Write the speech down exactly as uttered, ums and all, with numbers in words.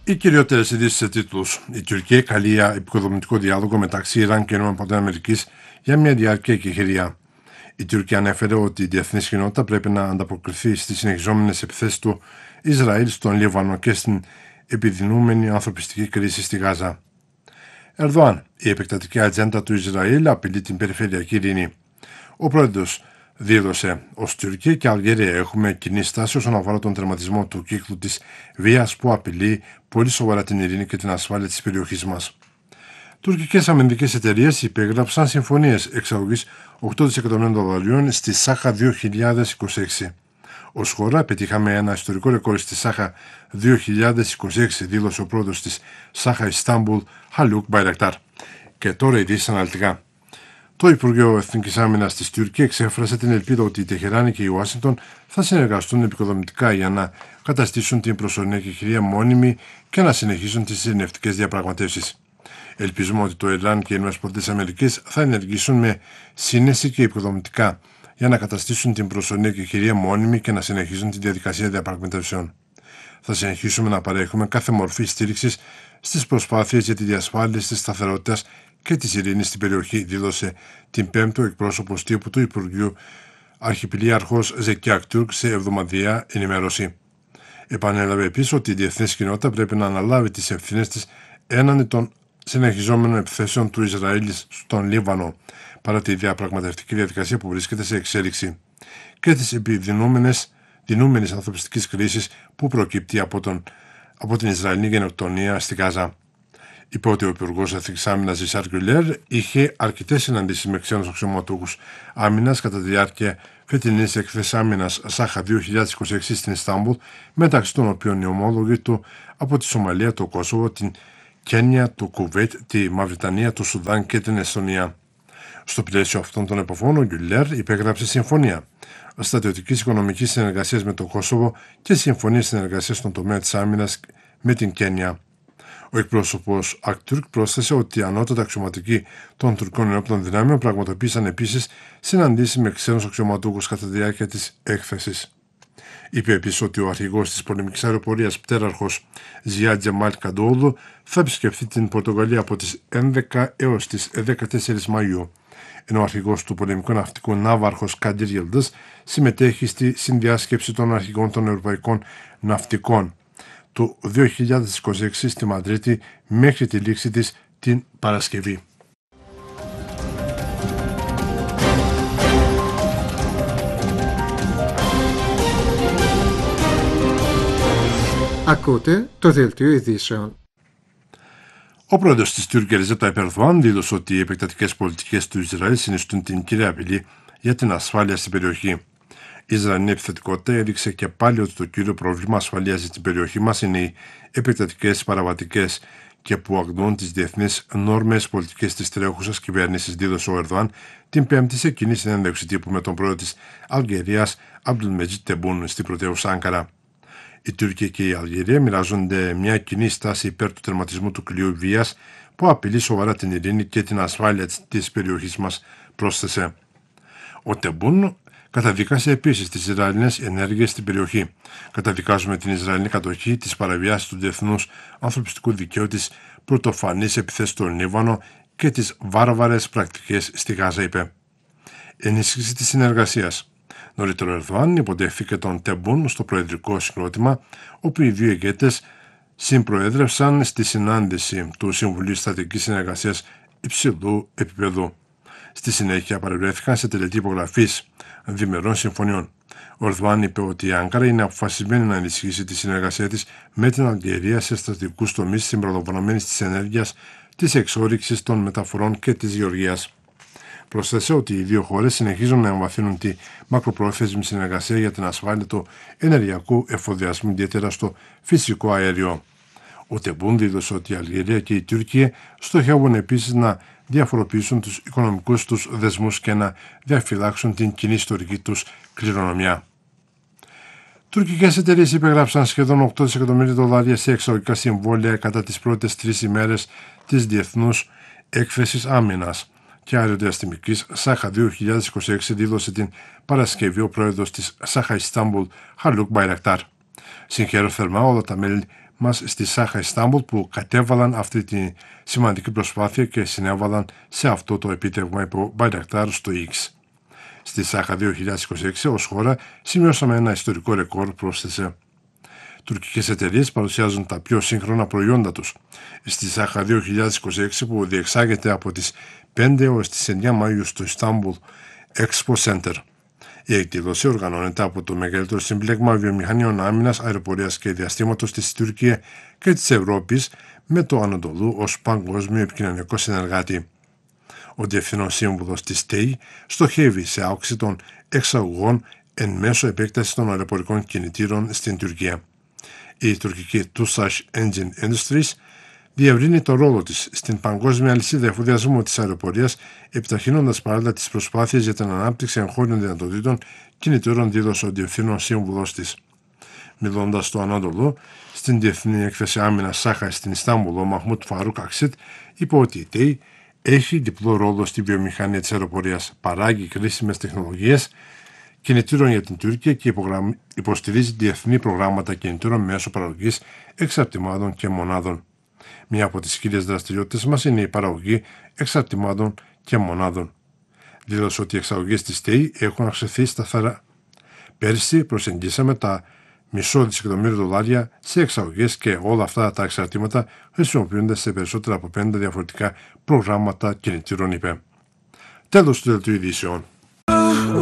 Οι κυριότερες ειδήσεις σε τίτλους. Η Τουρκία καλεί για επικοδομητικό διάλογο μεταξύ Ιράν και ΗΠΑ για μια διάρκεια εκεχηρία. Η Τουρκία ανέφερε ότι η διεθνής κοινότητα πρέπει να ανταποκριθεί στις συνεχιζόμενες επιθέσεις του Ισραήλ στον Λίβανο και στην επιδεινούμενη ανθρωπιστική κρίση στη Γάζα. Ερδοάν, η επεκτατική ατζέντα του Ισραήλ απειλεί την περιφερειακή ειρήνη. Ο πρόεδρος δήλωσε: ως Τουρκία και Αλγερία έχουμε κοινή στάση όσον αφορά τον τερματισμό του κύκλου της βίας που απειλεί πολύ σοβαρά την ειρήνη και την ασφάλεια της περιοχής μας. Τουρκικές αμυντικές εταιρείες υπέγραψαν συμφωνίες εξαγωγής οκτώ δισεκατομμυρίων δολαρίων στη Σάχα δύο χιλιάδες είκοσι έξι. Ως χώρα πετύχαμε ένα ιστορικό ρεκόρ στη Σάχα δύο χιλιάδες είκοσι έξι, δήλωσε ο πρόεδρος της Σάχα Ιστάμπουλ, Χαλούκ Μπαϊρακτάρ. Και τώρα ειδήσεις αναλυτικά. Το Υπουργείο Εθνικής Άμυνας της Τουρκία εξέφρασε την ελπίδα ότι η Τεχεράνη και η Ουάσιγκτον θα συνεργαστούν επικοδομητικά για να καταστήσουν την προσωρινή εκεχηρία μόνιμη και να συνεχίσουν τις ειρηνευτικές διαπραγματεύσεις. Ελπίζουμε ότι το Ιράν και οι ΗΠΑ θα ενεργήσουν με σύνεση και επικοδομητικά για να καταστήσουν την προσωρινή εκεχηρία μόνιμη και να συνεχίσουν τη διαδικασία διαπραγματεύσεων. Θα συνεχίσουμε να παρέχουμε κάθε μορφή στήριξης στις προσπάθειες για τη διασφάλιση της σταθερότητας και της ειρήνης στην περιοχή, δήλωσε την Πέμπτη ο εκπρόσωπος τύπου του Υπουργείου Αρχιπηλίαρχος Ζεκί Ακτούρκ σε εβδομαδιαία ενημέρωση. Επανέλαβε επίσης ότι η διεθνής κοινότητα πρέπει να αναλάβει τις ευθύνες της έναντι των συνεχιζόμενων επιθέσεων του Ισραήλ στον Λίβανο, παρά τη διαπραγματευτική διαδικασία που βρίσκεται σε εξέλιξη, και τις επιδεινούμενες δινούμενης ανθρωπιστικής κρίσης που προκύπτει από, τον, από την Ισραηλινή γενοκτονία στη Γάζα. Είπε ότι ο Υπουργός Εθνικής Άμυνας Ζισάρ Γκουλέρ είχε αρκετές συναντήσεις με ξένους αξιωματούχους άμυνας κατά τη διάρκεια φετινής έκθεσης άμυνας Σάχα δύο χιλιάδες είκοσι έξι στην Ιστάμπουλ, μεταξύ των οποίων οι ομόλογοι του από τη Σομαλία, το Κόσοβο, την Κένια, το Κουβέιτ, τη Μαυριτανία, το Σουδάν και την Εσθονία. Στο πλαίσιο αυτών των επαφών, ο Γκουλέρ υπέγραψε συμφωνία στρατιωτικής οικονομικής συνεργασίας με το Κόσοβο και συμφωνία συνεργασίας στον τομέα της άμυνας με την Κένια. Ο εκπρόσωπος Ακτούρκ πρόσθεσε ότι οι ανώτατα αξιωματικοί των τουρκικών ενόπλων δυνάμεων πραγματοποίησαν επίσης συναντήσεις με ξένους αξιωματούχους κατά τη διάρκεια της έκθεσης. Είπε επίσης ότι ο αρχηγός της πολεμικής αεροπορίας πτέραρχος Ζιάντ Τζεμάλ Καντόουλου θα επισκεφθεί την Πορτογαλία από τις έντεκα έως τις δεκατέσσερις Μαΐου, ενώ ο αρχηγός του πολεμικού ναυτικού ναύαρχος Καντήρ Γελντς συμμετέχει στη συνδιάσκεψη των αρχηγών των ευρωπαϊκών ναυτικών του δύο χιλιάδες είκοσι έξι στη Μαδρίτη μέχρι τη λήξη της την Παρασκευή. Ακούτε το δελτίο ειδήσεων. Ο πρόεδρος της Τουρκίας Ρετζέπ Ταγιπ Ερδοάν δήλωσε ότι οι επεκτατικές πολιτικές του Ισραήλ συνιστούν την κύρια απειλή για την ασφάλεια στην περιοχή. Η Ισραηλινή επιθετικότητα έδειξε και πάλι ότι το κύριο πρόβλημα ασφαλείας στην περιοχή μας είναι οι επεκτατικές παραβατικές και που αγνοούν τις διεθνείς νόρμες πολιτικές της τρέχουσας κυβέρνησης, δήλωσε ο Ερδοάν την Πέμπτη σε κοινή συνέντευξη τύπου με τον πρόεδρο της Αλγερίας Αμπτουλμετζίτ Τεμπούν στην πρωτεύουσα Άνκαρα. Η Τουρκία και η Αλγερία μοιράζονται μια κοινή στάση υπέρ του τερματισμού του κλειού βίας που απειλεί σοβαρά την ειρήνη και την ασφάλεια της περιοχής μας, πρόσθεσε. Ο Τεμπούν καταδικάσε επίσης τις Ισραηλινές ενέργειες στην περιοχή. Καταδικάζουμε την Ισραηλινή κατοχή, τις παραβιάσεις του διεθνούς ανθρωπιστικού δικαίου, της πρωτοφανής επιθέσεις στον Λίβανο και τις βάρβαρες πρακτικές στη Γάζα, είπε. Ενίσχυση της συνεργασίας. Νωρίτερα ο Ερδοάν υποδέχθηκε τον Τεμπούν στο προεδρικό συγκρότημα, όπου οι δύο ηγέτες συμπροέδρευσαν στη συνάντηση του Συμβουλίου Στρατηγικής Συνεργασίας υψηλού επίπεδου. Στη συνέχεια παρευρέθηκαν σε τελετή υπογραφής διμερών συμφωνιών. Ο Ερδοάν είπε ότι η Άνκαρα είναι αποφασισμένη να ενισχύσει τη συνεργασία της με την Αλγερία σε στρατηγικούς τομείς συμπεριλαμβανομένης της ενέργειας, της εξόρυξης των μεταφορών και της γεωργίας. Προσθέσε ότι οι δύο χώρες συνεχίζουν να εμβαθύνουν τη μακροπρόθεσμη συνεργασία για την ασφάλεια του ενεργειακού εφοδιασμού, ιδιαίτερα στο φυσικό αέριο. Ο Τεμπούν δήλωσε ότι η Αλγερία και η Τουρκία στοχεύουν επίσης να διαφοροποιήσουν τους οικονομικούς τους δεσμούς και να διαφυλάξουν την κοινή ιστορική τους κληρονομιά. Τουρκικές εταιρείες υπεγράψαν σχεδόν οκτώ δισεκατομμύρια δολάρια σε εξαγωγικά συμβόλαια κατά τις πρώτες τρεις ημέρες της Διεθνούς Έκθεσης Άμυνας και Αεροδιαστημικής Σάχα δύο χιλιάδες είκοσι έξι, δήλωσε την Παρασκευή ο πρόεδρος της Σάχα Ιστάμπουλ, Χαλούκ Μπαϊρακτάρ. Συγχαίρω θερμά όλα τα μέλη μας στη Σάχα Ιστάμπουλ που κατέβαλαν αυτή τη σημαντική προσπάθεια και συνέβαλαν σε αυτό το επίτευγμα υπό Μπαϊρακτάρ στο X. Στη Σάχα δύο χιλιάδες είκοσι έξι ως χώρα σημειώσαμε ένα ιστορικό ρεκόρ, πρόσθεσε. Τουρκικές εταιρείες παρουσιάζουν τα πιο σύγχρονα προϊόντα τους. Στη Σάχα δύο χιλιάδες είκοσι έξι που διεξάγεται από τις πέντε έως τις εννιά Μαΐου στο Ιστάμπουλ Expo Center. Η εκδήλωση οργανώνεται από το μεγαλύτερο συμπλέγμα βιομηχανιών άμυνας, αεροπορίας και διαστήματος της Τουρκία και της Ευρώπης με το Ανατολού ως παγκόσμιο επικοινωνικό συνεργάτη. Ο Διευθυνών Σύμβουλος της ΤΕΙ στοχεύει σε αύξηση των εξαγωγών εν μέσω επέκτασης των αεροπορικών κινητήρων στην Τουρκία. Η τουρκική Tusash Engine Industries διευρύνει το ρόλο της στην παγκόσμια αλυσίδα εφοδιασμού της αεροπορίας, επιταχύνοντας παράλληλα τις προσπάθειες για την ανάπτυξη εγχώριων δυνατοτήτων κινητήρων, δήλωσε ο Διευθύνων Σύμβουλος της. Μιλώντας στο Ανατολού, στην Διεθνή Έκθεση Άμυνας Σάχα στην Ιστάμπουλ, ο Μαχμούτ Φαρούκ Αξίτ είπε ότι η ΤΕΙ έχει διπλό ρόλο στη βιομηχανία της αεροπορίας, παράγει κρίσιμες τεχνολογίες κινητήρων για την Τουρκία και υποστηρίζει διεθνή προγράμματα κινητήρων μέσω παραγωγής εξαρτημάτων και μονάδων. Μία από τις κύριες δραστηριότητες μας είναι η παραγωγή εξαρτημάτων και μονάδων. Δήλωσε ότι οι εξαγωγές της ΤΕΙ έχουν αυξηθεί σταθερά. Πέρσι προσεγγίσαμε τα μισό δισεκατομμύριο δολάρια σε εξαγωγές και όλα αυτά τα εξαρτήματα χρησιμοποιούνται σε περισσότερα από πέντε διαφορετικά προγράμματα κινητήρων, είπε. Τέλος του δελτίου ειδήσεων.